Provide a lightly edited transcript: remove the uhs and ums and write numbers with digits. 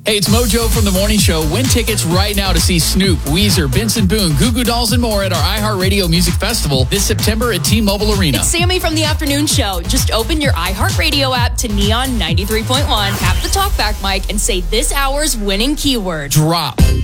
Hey, it's Mojo from The Morning Show. Win tickets right now to see Snoop, Weezer, Benson Boone, Goo Goo Dolls, and more at our iHeartRadio Music Festival this September at T-Mobile Arena. It's Sammy from The Afternoon Show. Just open your iHeartRadio app to Neon 93.1, tap the talkback mic, and say this hour's winning keyword. Drop.